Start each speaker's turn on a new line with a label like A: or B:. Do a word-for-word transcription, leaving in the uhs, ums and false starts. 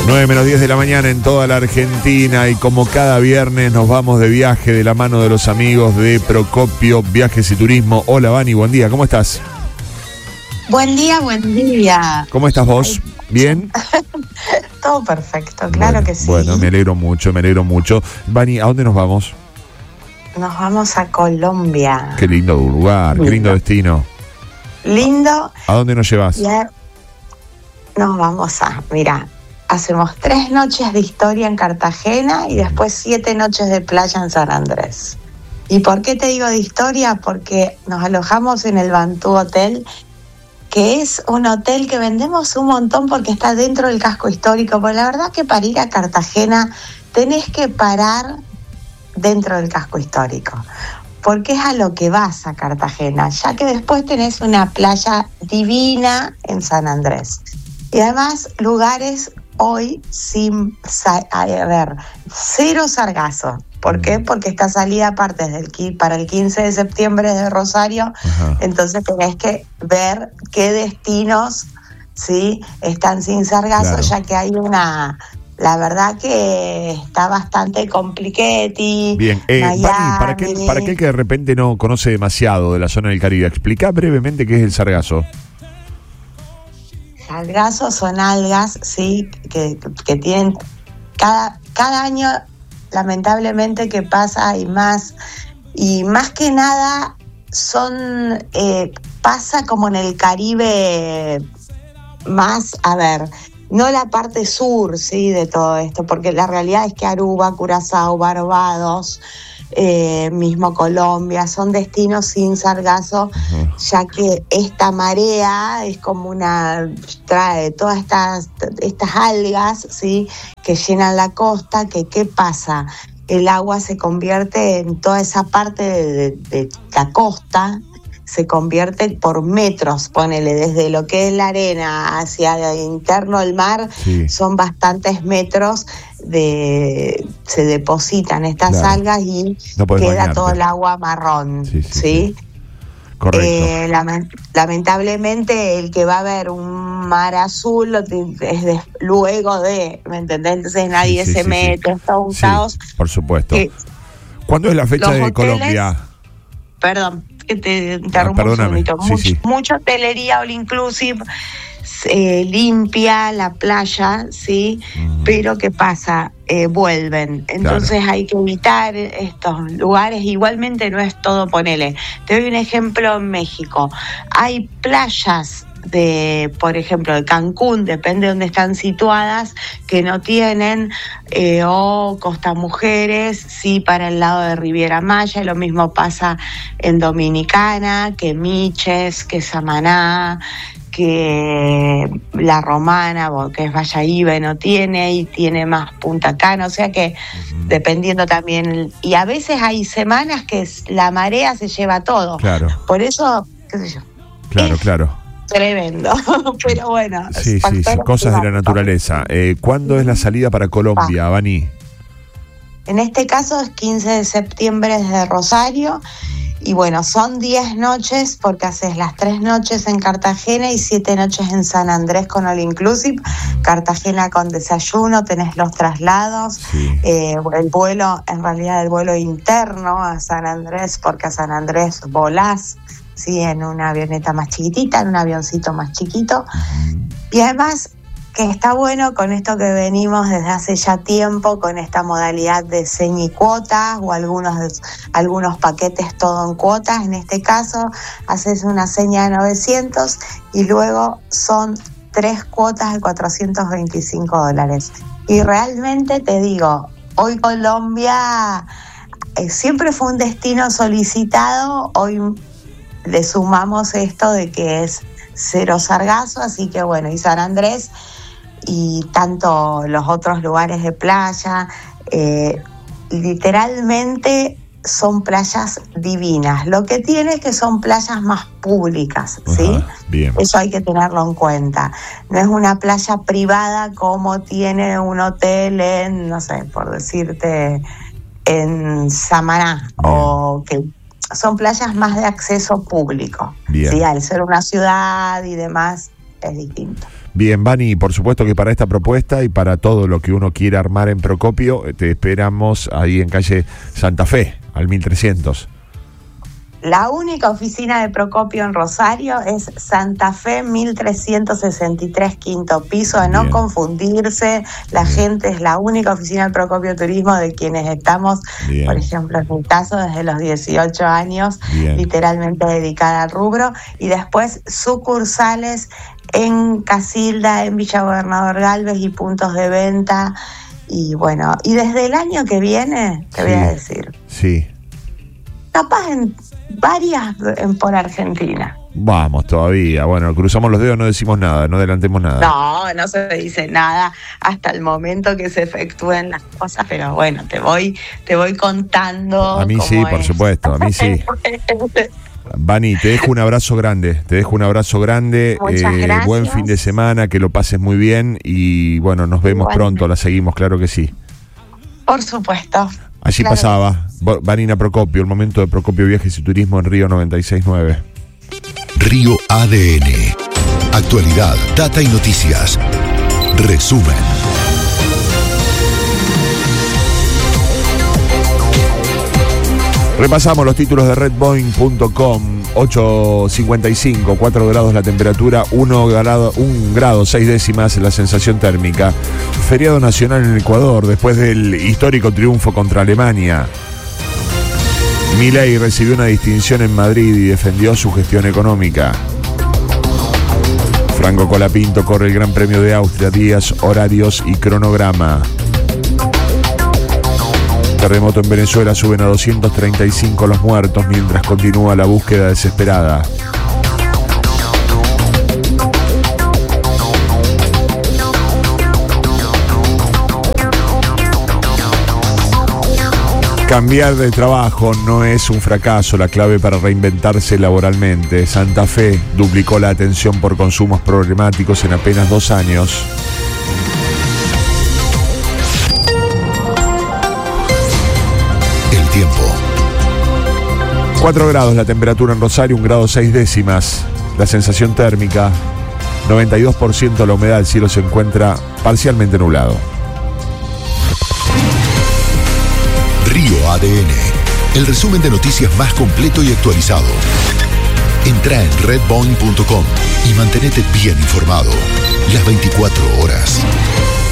A: nueve menos diez de la mañana en toda la Argentina y como cada viernes nos vamos de viaje de la mano de los amigos de Procopio Viajes y Turismo. Hola Vani, buen día, ¿cómo estás?
B: Buen día, buen día.
A: ¿Cómo estás vos? ¿Bien?
B: Todo perfecto, claro
A: bueno,
B: que sí.
A: Bueno, me alegro mucho, me alegro mucho. Vani, ¿a dónde nos vamos?
B: Nos vamos a Colombia.
A: Qué lindo lugar, lindo. Qué lindo destino.
B: Lindo.
A: ¿A dónde nos llevas?
B: Ya nos vamos a, mira, hacemos tres noches de historia en Cartagena y después siete noches de playa en San Andrés. ¿Y por qué te digo de historia? Porque nos alojamos en el Bantú Hotel, que es un hotel que vendemos un montón porque está dentro del casco histórico. Pero la verdad que para ir a Cartagena tenés que parar dentro del casco histórico, porque es a lo que vas a Cartagena, ya que después tenés una playa divina en San Andrés. Y además lugares hoy sin, a ver, cero sargazo. ¿Por qué? Porque esta salida parte desde el, para el quince de septiembre de Rosario. Ajá. Entonces tenés que ver qué destinos, ¿sí?, están sin sargazo, claro, ya que hay una... La verdad que está bastante compliquetti.
A: Bien, eh, Vani, para aquel, para aquel que de repente no conoce demasiado de la zona del Caribe, explica brevemente qué es el sargazo.
B: Sargazo son algas, sí, que, que tienen cada, cada año, lamentablemente, que pasa y más, y más que nada son, eh, pasa como en el Caribe más, a ver, no la parte sur, sí, de todo esto, porque la realidad es que Aruba, Curazao, Barbados, eh, mismo Colombia, son destinos sin sargazo, uh-huh, ya que esta marea es como una, trae todas estas, estas algas, sí, que llenan la costa, que ¿qué pasa? El agua se convierte en toda esa parte de, de, de la costa, se convierte por metros, ponele, desde lo que es la arena hacia el interno del mar, sí, son bastantes metros, de se depositan estas, claro, algas y no queda bañarte. Todo el agua marrón, ¿sí? sí, ¿sí? sí.
A: Correcto.
B: Eh, lament- lamentablemente el que va a ver un mar azul es de, luego de, ¿me entendés? Entonces nadie sí, sí, se sí, mete, sí. Es todo un
A: sí,
B: caos.
A: Por supuesto. Eh, ¿Cuándo es la fecha de hoteles, Colombia?
B: Perdón, que te interrumpo
A: ah,
B: un segundito.
A: Sí,
B: Much,
A: sí.
B: Mucha hotelería all inclusive, eh, limpia la playa, sí, mm. pero ¿qué pasa? Eh, vuelven. Entonces claro, hay que evitar estos lugares. Igualmente no es todo, ponele. Te doy un ejemplo en México. Hay playas de, por ejemplo, de Cancún, depende de dónde están situadas, que no tienen, eh, o Costa Mujeres, sí, para el lado de Riviera Maya. Lo mismo pasa en Dominicana, que Miches, que Samaná, que La Romana, que es Valladolid, no tiene, y tiene más Punta Cana, o sea que uh-huh, dependiendo también, y a veces hay semanas que la marea se lleva todo,
A: claro,
B: por eso, qué sé yo.
A: Claro, claro.
B: Tremendo, pero bueno.
A: Sí, sí, sí, cosas de la naturaleza. Eh, ¿Cuándo es la salida para Colombia, Vani?
B: En este caso es quince de septiembre desde Rosario. Y bueno, son diez noches porque haces las tres noches en Cartagena y siete noches en San Andrés con All Inclusive. Cartagena con desayuno, tenés los traslados, sí, eh, el vuelo, en realidad el vuelo interno a San Andrés, porque a San Andrés volás, sí, en una avioneta más chiquitita, en un avioncito más chiquito. Uh-huh. Y además que está bueno con esto que venimos desde hace ya tiempo, con esta modalidad de señicuotas o algunos, algunos paquetes todo en cuotas. En este caso, haces una seña de novecientos y luego son tres cuotas de cuatrocientos veinticinco dólares. Y realmente te digo, hoy Colombia eh, siempre fue un destino solicitado, hoy le sumamos esto de que es cero sargazo, así que bueno, y San Andrés y tanto los otros lugares de playa, eh, literalmente son playas divinas. Lo que tiene es que son playas más públicas, ¿sí?
A: Ajá, bien.
B: Eso hay que tenerlo en cuenta. No es una playa privada como tiene un hotel en, no sé, por decirte, en Samaná, bien, o que son playas más de acceso público. Bien. Sí, al ser una ciudad y demás es distinto.
A: Bien, Vani, por supuesto que para esta propuesta y para todo lo que uno quiera armar en Procopio, te esperamos ahí en calle Santa Fe, al mil trescientos.
B: La única oficina de Procopio en Rosario es Santa Fe mil trescientos sesenta y tres, quinto piso, de no confundirse. La Bien. gente es la única oficina de Procopio Turismo de quienes estamos, Bien. por ejemplo, en mi caso, desde los dieciocho años, Bien. literalmente dedicada al rubro. Y después sucursales en Casilda, en Villa Gobernador Galvez y puntos de venta. Y bueno, y desde el año que viene, te sí. voy a decir.
A: Sí.
B: Capaz en varias en, por Argentina.
A: Vamos todavía. Bueno, cruzamos los dedos, no decimos nada, no adelantemos nada.
B: No, no se dice nada hasta el momento que se efectúen las cosas, pero bueno, te voy, te voy contando.
A: A mí sí, es. por supuesto, a mí sí. Vani, te dejo un abrazo grande, te dejo un abrazo grande.
B: Muchas
A: eh,
B: gracias.
A: Buen fin de semana, que lo pases muy bien y bueno, nos vemos bueno. pronto, la seguimos, claro que sí.
B: Por supuesto.
A: Allí claro. pasaba Vanina Procopio, el momento de Procopio Viajes y Turismo en Río noventa y seis punto nueve.
C: Río A D N. Actualidad, data y noticias. Resumen.
A: Repasamos los títulos de redboeing punto com. ocho cincuenta y cinco, cuatro grados la temperatura, uno grado, un grado seis décimas la sensación térmica. Feriado nacional en el Ecuador después del histórico triunfo contra Alemania. Milei recibió una distinción en Madrid y defendió su gestión económica. Franco Colapinto corre el Gran Premio de Austria, días, horarios y cronograma. Terremoto en Venezuela, suben a doscientos treinta y cinco los muertos mientras continúa la búsqueda desesperada. Cambiar de trabajo no es un fracaso, la clave para reinventarse laboralmente. Santa Fe duplicó la atención por consumos problemáticos en apenas dos años.
C: El tiempo.
A: cuatro grados la temperatura en Rosario, un grado seis décimas la sensación térmica, noventa y dos por ciento la humedad, el cielo se encuentra parcialmente nublado.
C: Río A D N, el resumen de noticias más completo y actualizado. Entra en redboeing punto com y mantenete bien informado las veinticuatro horas.